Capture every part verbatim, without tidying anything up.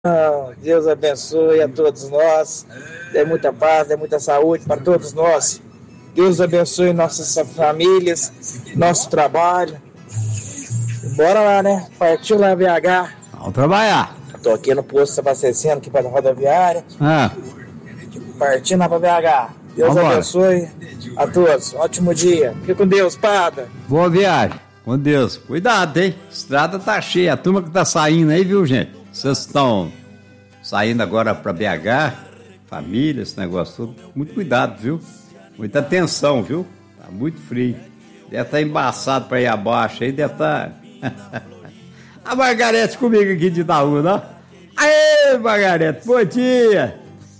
Deus abençoe a todos nós, dê muita paz, dê muita saúde para todos nós. Deus abençoe nossas famílias, nosso trabalho. Bora lá, né? Partiu lá B H. Vamos trabalhar. Tô aqui no posto abastecendo aqui para a rodoviária. Ah. Partindo lá para B H. Deus Vambora. abençoe a todos. Ótimo dia. Fique com Deus, Pada. Boa viagem. Com Deus. Cuidado, hein? A estrada tá cheia. A turma que tá saindo aí, viu, gente? Vocês estão saindo agora para B H, família, esse negócio todo. Muito cuidado, viu? Muita atenção, viu? Tá muito frio. Deve estar embaçado para ir abaixo aí, deve estar... A Margarete comigo aqui de Itaúna, ó. Aê, Margarete, bom dia!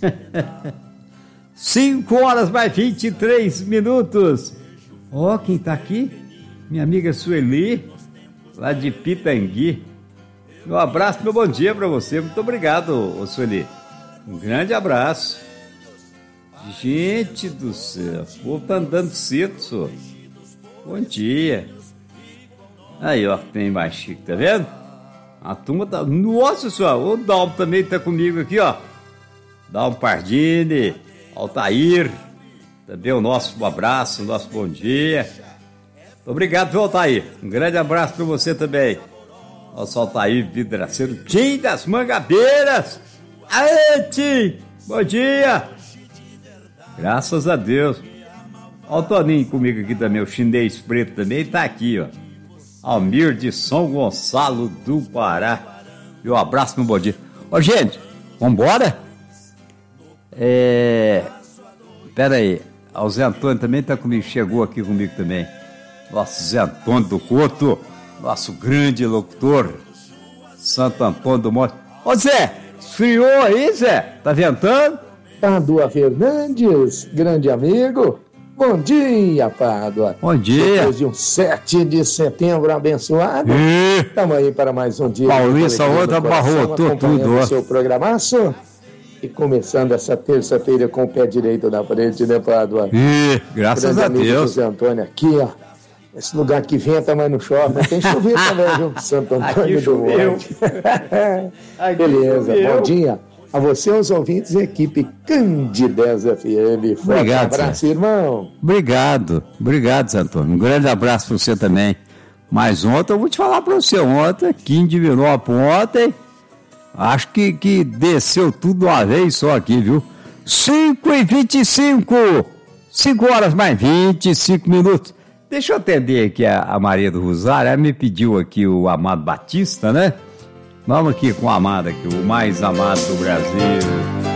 cinco horas mais vinte e três minutos. Ó, oh, quem tá aqui? Minha amiga Sueli, lá de Pitangui. Um abraço, meu bom dia pra você. Muito obrigado, ô Sueli. Um grande abraço. Gente do céu, o povo tá andando cedo, senhor. Bom dia. Aí, ó, tem mais chique, tá vendo? A turma tá... Nossa senhora, o Dalmo também tá comigo aqui, ó. Dalmo Pardini, Altair. Também o nosso um abraço, o nosso bom dia. Obrigado, viu, Altair? Um grande abraço pra você também. Nosso Altair Vidraceiro, Tim das Mangabeiras. Aê, Tim! Bom dia! Graças a Deus. Ó o Toninho comigo aqui também, o chinês preto também tá aqui, ó. Almir de São Gonçalo do Pará. E um abraço, meu bom dia. Ó, gente, vambora? É... Pera aí, o Zé Antônio também tá comigo, chegou aqui comigo também. Nosso Zé Antônio do Couto, nosso grande locutor, Santo Antônio do Monte. Ô Zé, esfriou aí, Zé? Tá ventando? Pádua Fernandes, grande amigo. Bom dia, Pádua. Bom dia. Depois de um sete de setembro abençoado, estamos aí para mais um dia. Paulista, outra abarrotou tudo. O seu programaço. E começando essa terça-feira com o pé direito na frente, né, Pádua? Ih, graças a Deus. José Antônio aqui, ó. Esse lugar que venta, mas não chove, mas tem chovido também, viu? Santo Antônio do Monte. Beleza, choveu. Bom dia a você, aos ouvintes da equipe Candidez F M. Forte Obrigado, abraço, Zé. irmão. Obrigado, obrigado, Zé Antônio. Um grande abraço pra você também. Mas ontem, eu vou te falar pra você, ontem, aqui em Divinópolis, ontem, acho que, que desceu tudo de uma vez só aqui, viu? cinco e vinte e cinco, cinco horas mais vinte e cinco minutos. Deixa eu atender aqui a, a Maria do Rosário, ela me pediu aqui o Amado Batista, né? Vamos aqui com o Amado aqui, o mais amado do Brasil.